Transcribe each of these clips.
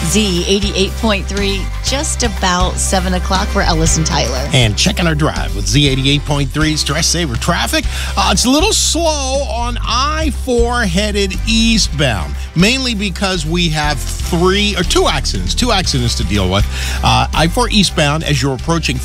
Z88.3, just about 7 o'clock. We're Ellis and Tyler. And checking our drive with Z88.3 Stress Saver Traffic. It's a little slow on I-4 headed eastbound, mainly because we have two accidents to deal with. I-4 eastbound, as you're approaching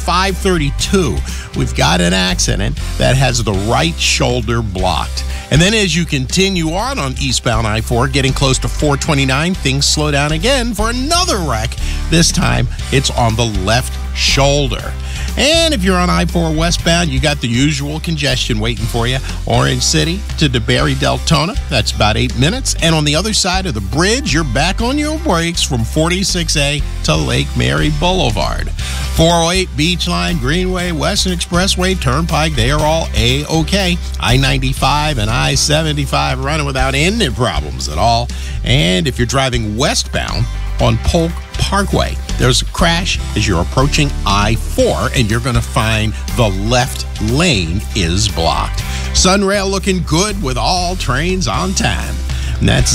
532, we've got an accident that has the right shoulder blocked. And then as you continue on eastbound I-4, getting close to 429, things slow down again for another wreck. This time, it's on the left shoulder. And if you're on I-4 westbound, you got the usual congestion waiting for you. Orange City to DeBerry Deltona, that's about 8 minutes. And on the other side of the bridge, you're back on your brakes from 46A to Lake Mary Boulevard. 408, Beachline, Greenway, Western Expressway, Turnpike, they are all A-OK. I-95 and I-75 running without any problems at all. And if you're driving westbound on Polk Parkway, there's a crash as you're approaching I-4, and you're going to find the left lane is blocked. Sunrail looking good with all trains on time. And that's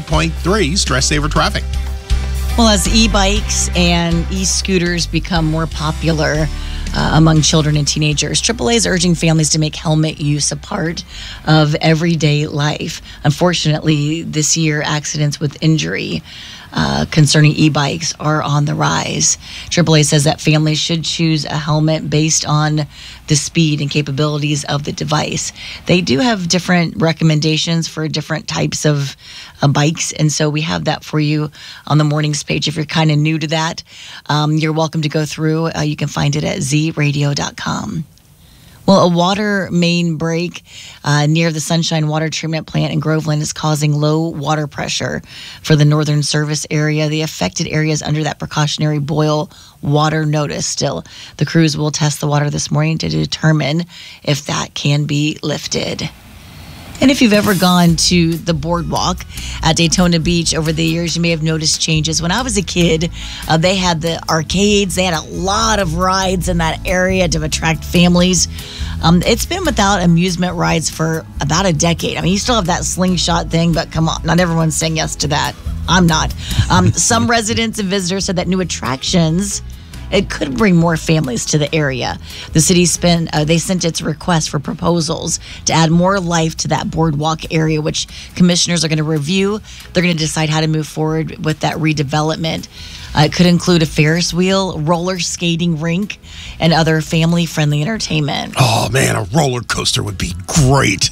Z88.3 Stress Saver Traffic. Well, as e-bikes and e-scooters become more popular among children and teenagers, AAA is urging families to make helmet use a part of everyday life. Unfortunately, this year, accidents with injury concerning e-bikes are on the rise. AAA says that families should choose a helmet based on the speed and capabilities of the device. They do have different recommendations for different types of bikes, and so we have that for you on the mornings page. If you're kind of new to that, you're welcome to go through. You can find it at zradio.com. Well, a water main break near the Sunshine Water Treatment Plant in Groveland is causing low water pressure for the northern service area. The affected area is under that precautionary boil water notice still. The crews will test the water this morning to determine if that can be lifted. And if you've ever gone to the boardwalk at Daytona Beach over the years, you may have noticed changes. When I was a kid, they had the arcades. They had a lot of rides in that area to attract families. It's been without amusement rides for about a decade. I mean, you still have that slingshot thing, but come on, not everyone's saying yes to that. I'm not. Some residents and visitors said that new attractions, it could bring more families to the area. The city sent its request for proposals to add more life to that boardwalk area, which commissioners are going to review. They're going to decide how to move forward with that redevelopment. It could include a Ferris wheel, roller skating rink, and other family-friendly entertainment. Oh, man, a roller coaster would be great.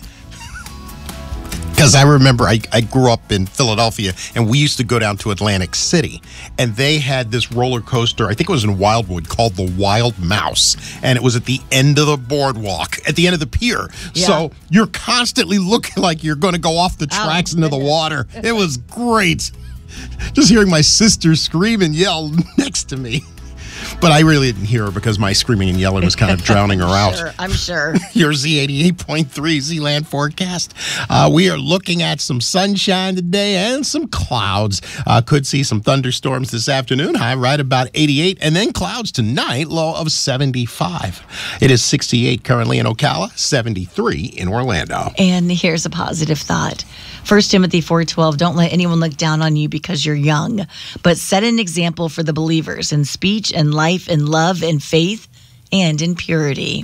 Because I remember I grew up in Philadelphia, and we used to go down to Atlantic City, and they had this roller coaster, I think it was in Wildwood, called the Wild Mouse, and it was at the end of the boardwalk, at the end of the pier. Yeah. So you're constantly looking like you're going to go off the tracks into the water. It was great. Just hearing my sister scream and yell next to me. But I really didn't hear her because my screaming and yelling was kind of drowning her out. I'm sure. Your Z88.3 Z-Land forecast. We are looking at some sunshine today and some clouds. Could see some thunderstorms this afternoon. High right about 88. And then clouds tonight, low of 75. It is 68 currently in Ocala, 73 in Orlando. And here's a positive thought. 1 Timothy 4:12, don't let anyone look down on you because you're young, but set an example for the believers in speech and life, in love, in faith, and in purity.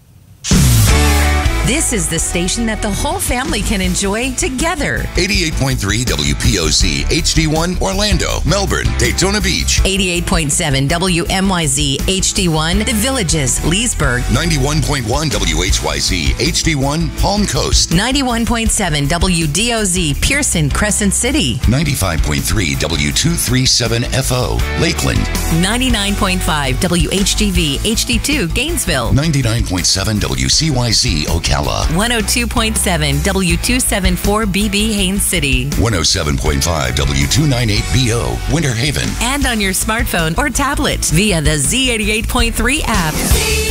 This is the station that the whole family can enjoy together. 88.3 WPOZ HD1 Orlando, Melbourne, Daytona Beach. 88.7 WMYZ HD1 The Villages, Leesburg. 91.1 WHYZ HD1 Palm Coast. 91.7 WDOZ Pearson, Crescent City. 95.3 W237FO Lakeland. 99.5 WHGV HD2 Gainesville. 99.7 WCYZ Ocala. 102.7 W274BB Haines City. 107.5 W298BO Winter Haven. And on your smartphone or tablet via the Z88.3 app.